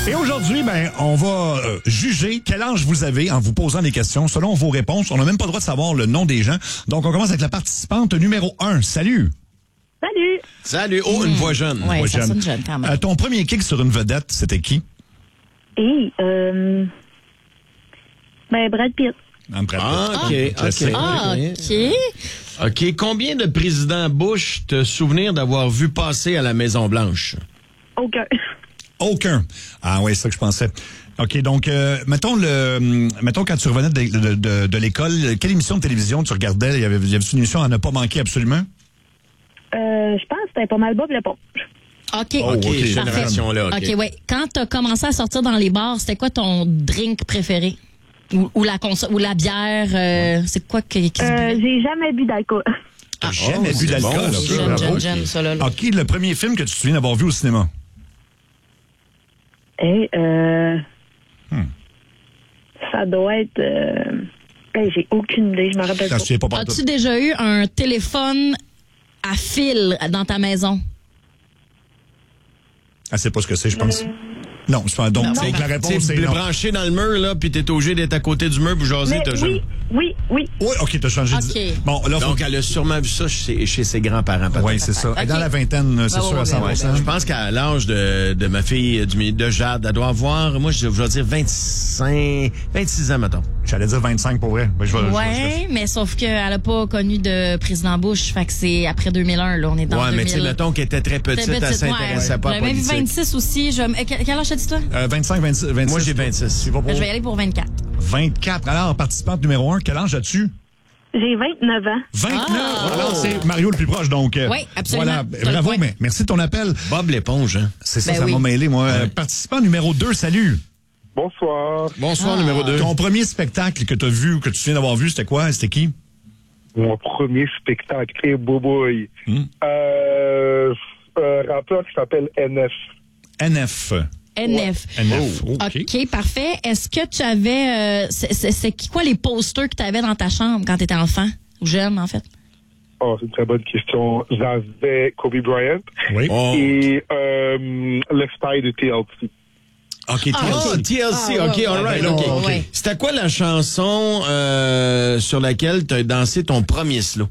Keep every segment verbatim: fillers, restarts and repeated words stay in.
Et aujourd'hui, ben, on va euh, juger quel âge vous avez en vous posant des questions selon vos réponses. On n'a même pas le droit de savoir le nom des gens. Donc, on commence avec la participante numéro un. Salut. Salut. Salut. Oh, mmh. une voix jeune. Oui, voix ça jeune. sonne jeune quand même. Euh, ton premier kick sur une vedette, c'était qui? Et, euh... Ben, Brad Pitt. Ah, Brad Pitt. Ah, OK. Je OK. sais. Ah, OK. OK. Combien de présidents Bush te souvenir d'avoir vu passer à la Maison-Blanche? Aucun. Aucun. Ah oui, c'est ça que je pensais. OK, donc, euh, mettons, le, mettons quand tu revenais de, de, de, de l'école, quelle émission de télévision tu regardais? Il y avait, il y avait une émission à ne pas manquer absolument? Euh, je pense que c'était pas mal Bob l'éponge. OK. Oh, OK, Parfait. génération-là, OK. OK, oui. Quand tu as commencé à sortir dans les bars, c'était quoi ton drink préféré? Ou, ou, la, cons- ou la bière? Euh, c'est quoi qui, qui se Euh, buvait? j'ai jamais bu d'alcool. T'as jamais oh, bu c'est d'alcool? bon, OK, ça. Jeune, bravo. jeune, jeune, ça, là. là. OK, le premier film que tu te souviens d'avoir vu au cinéma? Et, euh... Hmm. Ça doit être... Euh... Hey, j'ai aucune idée, je me rappelle Je pas. ne souviens pas partout. As-tu déjà eu un téléphone à fil dans ta maison? Ah, c'est pas ce que c'est, je pense. Non, je pense donc, Non, c'est non. que la réponse, Tu c'est sais, non. branché dans le mur, là, puis t'es obligé d'être à côté du mur pour jaser, Mais t'as oui, jamais. oui, oui. Oui, OK, t'as changé OK. de... Bon, là, faut... Donc, elle a sûrement vu ça chez, chez ses grands-parents, peut-être. Oui, c'est ça. OK. Dans la vingtaine, c'est Ouais, sûr, ouais, à cent pour cent. ouais, Je pense qu'à l'âge de, de ma fille, du, de Jade, elle doit avoir, moi, je vais dire vingt-cinq, vingt-six ans, mettons. J'allais dire vingt-cinq pour vrai. Ben, je vais- je vais- Ouais, mais sauf qu'elle n'a pas connu de président Bush. Fait que c'est après deux mille un, là. On est dans Ouais, deux mille. mais tu sais, mettons qu'elle était très petite, Très elle petite, s'intéressait ouais. pas à J'avais vu politique. vingt-six aussi. Je... eh, Quel quel âge t'as dit, toi? Euh, vingt-cinq, vingt-six, vingt-six. Moi, j'ai vingt-six. Tu vas pour Je vais y aller pour vingt-quatre. vingt-quatre. Alors, participante numéro un, quel âge as-tu? J'ai vingt-neuf ans. vingt-neuf. Ah. Alors, c'est Mario le plus proche, donc. euh, Oui, absolument. Voilà. T'as le Bravo, point. mais merci de ton appel. Bob l'éponge, hein? C'est ça, Ben ça oui. m'a mêlé, moi. Euh, Participant numéro deux, salut. Bonsoir. Bonsoir, Ah. numéro deux. Ton premier spectacle que tu as vu ou que tu viens d'avoir vu, c'était quoi? C'était qui? Mon premier spectacle. Et boboy. Hmm. Euh, un rappeur qui s'appelle N F. N F. N F. N F. OK, OK. parfait. Est-ce que tu avais... euh, c'est- c'est c'est qui- quoi les posters que tu avais dans ta chambre quand tu étais enfant? Ou jeune, en fait? Oh, c'est une très bonne question. J'avais Kobe Bryant Oui. Oh. et euh, le spy de T L C. OK, Ah, T L C, Ah, OK, ouais, all right, ouais, OK. ouais, ouais. C'était quoi la chanson euh, sur laquelle tu as dansé ton premier slow?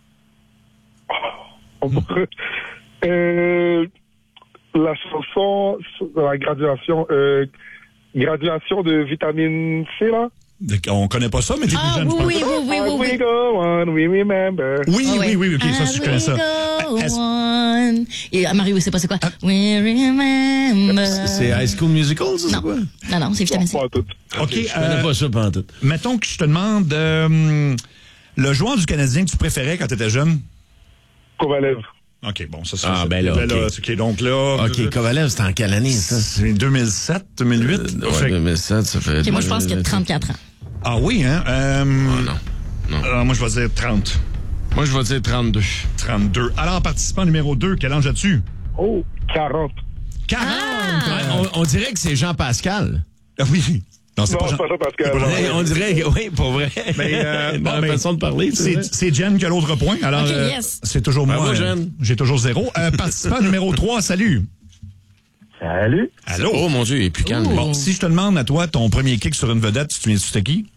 euh, la chanson de la graduation, euh, graduation de vitamine C, là. On connaît pas ça, mais t'es Ah, plus jeune, oui, je pense. oui, oui, oui, As oui, we oui. go on, we remember. Oui, Ah, oui, ouais. oui, OK, ça, As je connais ça. we go Est-ce- on. Et ah, Mario, c'est pas c'est quoi? We remember. C'est High School Musical, ça, c'est Non. quoi? Non, non, c'est vitamine C. Pas tout. OK, Je connais euh, pas ça pendant tout. mettons que je te demande euh, le joueur du Canadien que tu préférais quand tu étais jeune. Kovalev. OK, bon, ça, c'est... Ah, ben là, OK. OK, donc là... OK, Kovalev, c'était en quelle année, ça? C'est deux mille sept, deux mille huit. Euh, Fait- ouais, deux mille sept, ça fait... OK, moi, je pense qu'il y a trente-quatre ans. Ah oui, hein? Euh, Ah, non. Non. alors, moi, je vais dire trente. Moi, je vais dire trente-deux. trente-deux. Alors, participant numéro deux, quel âge as-tu? Oh, quarante. quarante! Ouais, on, on dirait que c'est Jean Pascal. Ah oui. Non, c'est Non, pas c'est Jean... pas ça parce que... c'est pas Jean- Ouais, on dirait, oui, pour vrai. Mais, euh, Dans bon, la ben, façon de parler, c'est C'est, vrai. c'est Jen qui a l'autre point. Alors, OK, euh, yes. c'est toujours Bravo, moi. euh, Jen. J'ai toujours zéro. Euh, participant numéro trois, salut. Salut. Allô? Oh, mon Dieu, il est plus calme. Bon, si je te demande à toi ton premier kick sur une vedette, tu te souviens-tu c'était qui?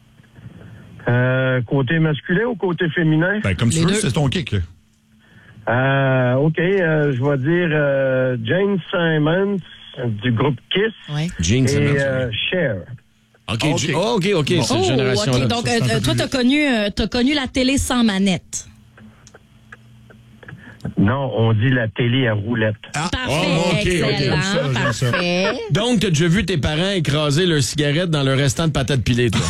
Euh, côté masculin ou côté féminin? Ben, comme tu Les veux, deux. c'est ton kick. là. Euh, OK, euh, je vais dire euh, Jane Simons du groupe Kiss Ouais. Gene et Simmons. euh, Cher. OK, OK. G- oh, OK, OK, Bon. cette Oh, génération-là. OK. Donc, Ça, c'est un euh, peu toi, plus t'as connu, euh, t'as connu la télé sans manette. Non, on dit la télé à roulette. Parfait, Oh, OK, OK, excellent, j'aime ça, j'aime ça. parfait. Donc, t'as déjà vu tes parents écraser leurs cigarettes dans le restant de patates pilées, toi?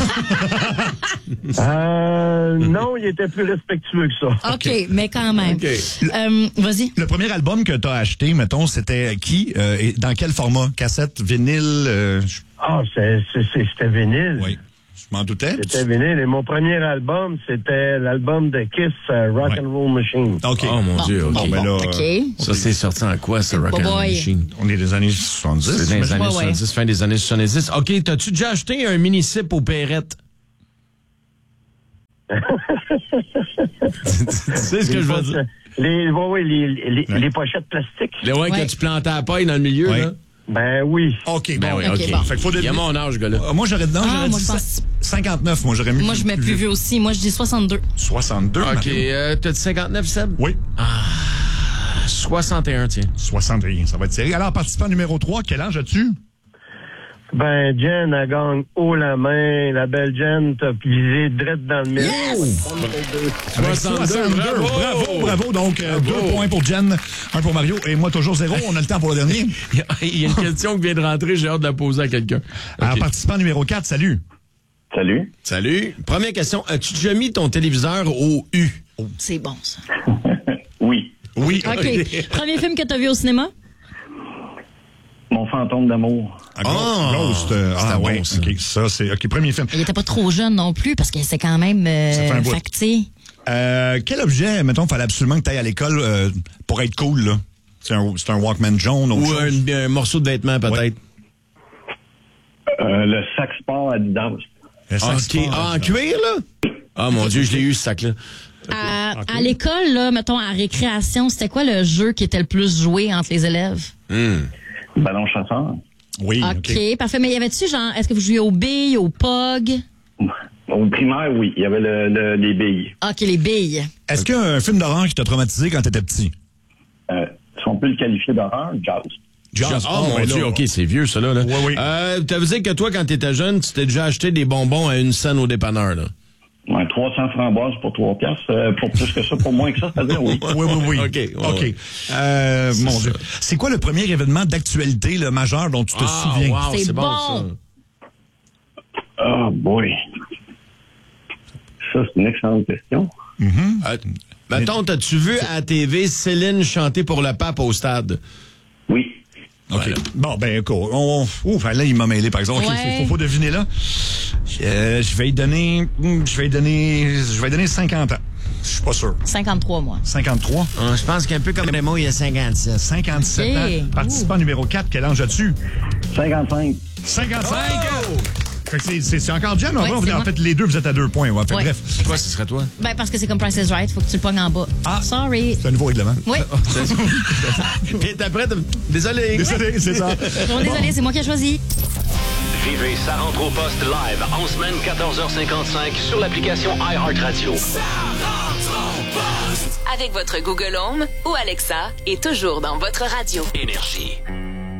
Euh, non, il était plus respectueux que ça. OK, mais quand même. OK. Euh, vas-y. Le premier album que tu as acheté, mettons, c'était qui euh, et dans quel format? Cassette, vinyle? euh, je- Ah, c'est- c'est- c'est- c'était vinyle. Oui, je m'en doutais. C'était vinyle. Et mon premier album, c'était l'album de Kiss, euh, Rock Ouais. and Roll Machine. OK. Oh, mon Bon, Dieu, OK. bon, mais là, OK. Ça, c'est sorti en quoi, ce Rock and Roll boy. Machine? On est des années soixante-dix. C'est dans les années Ouais, ouais. soixante-dix, fin des années soixante-dix. OK, t'as-tu déjà acheté un mini-cip aux Perrettes? Tu sais ce que Les je veux poche- dire? Les, ouais, ouais, les, les, Ouais. les pochettes plastiques. Le ouais, Ouais. que tu plantais la paille dans le milieu, Ouais. là. Ben oui. OK, Ben bon. oui, OK, OK. bon. Fait qu'il faut Il y a deviner. mon âge, gars-là. Euh, moi, j'aurais, non, Ah, j'aurais moi, dit je pense- cinquante-neuf. Moi, j'aurais mis. Moi, je mets plus vieux aussi. Moi, je dis soixante-deux. soixante-deux. OK, Mario. euh, t'as dit cinquante-neuf, Seb? Oui. soixante et un, tiens. soixante et un. Ça va être serré. Alors, participant numéro trois, quel âge as-tu? Ben, Jen, elle gagne haut la main. La belle Jen t'a visé direct dans le mille. Avec soixante-deux, bravo! Bravo, bravo. Donc, euh, Bravo. deux points pour Jen, un pour Mario et moi toujours zéro. On a le temps pour le dernier. Il y a une question qui vient de rentrer, j'ai hâte de la poser à quelqu'un. Alors, OK. participant numéro quatre, salut. Salut. Salut. Première question. As-tu déjà mis ton téléviseur au U? C'est bon, ça. Oui. Oui. OK. Premier film que t'as vu au cinéma? Mon fantôme d'amour. Ah, Ghost. euh, C'était ah, bon, ouais. ça. OK, ça, c'est. OK, premier film. Il était pas trop jeune non plus parce que c'est quand même euh, Ça fait un bout. facté. Euh, quel objet, mettons, fallait absolument que tu ailles à l'école euh, pour être cool, là? C'est un, c'est un Walkman jaune, autre Ou chose? un, un morceau de vêtement, peut-être? Euh, le sac sport Adidas. Le sac Ah, sport, OK. Ah, en là. cuir, là? Ah, mon Dieu, je l'ai eu, ce sac-là. À, OK. à l'école, là, mettons, à récréation, c'était quoi le jeu qui était le plus joué entre les élèves? Hum. Ballon chasseur. Oui, OK, OK. parfait. Mais y avait-tu, genre, est-ce que vous jouiez aux billes, aux pogs? Au primaire, oui. Il y avait le, le- les billes. OK, les billes. Est-ce qu'il y a un film d'horreur qui t'a traumatisé quand t'étais petit? Euh, si on peut le qualifier d'horreur, jazz. Jazz. Oh, mon ben Dieu, là, OK, c'est vieux, ça, là. là. Oui, oui. Euh, ça veut dire que toi, quand t'étais jeune, tu t'es déjà acheté des bonbons à une scène au dépanneur, là? Ouais, trois cents framboises pour trois piastres. Euh, pour plus que ça, pour moins que ça, c'est-à-dire oui. Oui, oui, oui. OK, ouais, OK. ouais. Euh, mon ça. Dieu. C'est quoi le premier événement d'actualité, le majeur, dont tu te Ah, souviens? wow, C'est c'est bon, bon. ça. Oh boy. Ça, c'est une excellente question. Euh, mettons, t'as-tu vu à la T V Céline chanter pour le pape au stade? Oui. OK. Voilà. Bon, ben, écoute, on, ouf, là, il m'a mêlé, par exemple. OK, Ouais. faut, faut pas deviner, là. Euh, je vais y donner, hmm, je vais y donner, je vais y donner cinquante ans. Je suis pas sûr. cinquante-trois, moi. cinquante-trois. Ah, je pense qu'un peu comme Raymond, il y a cinquante-six. cinquante-sept OK. ans. Participant numéro quatre, quel âge as-tu? cinquante-cinq. cinquante-cinq! Fait que c'est- c'est c'est encore Jen, Ouais, on va- c'est en moi. fait, les deux, vous êtes à deux points. Ouais. Fait, Ouais. Bref, Toi, ce serait toi? Ben, parce que c'est comme Price is Right, faut que tu le pognes en bas. Ah. Sorry. c'est un nouveau règlement. Oui. Puis t'es prêt? Désolé. Désolé, c'est ça. Bon, désolé, c'est moi qui ai choisi. Vivez Ça rentre au poste live en semaine quatorze heures cinquante-cinq sur l'application iHeartRadio. Avec votre Google Home ou Alexa et toujours dans votre radio. Énergie.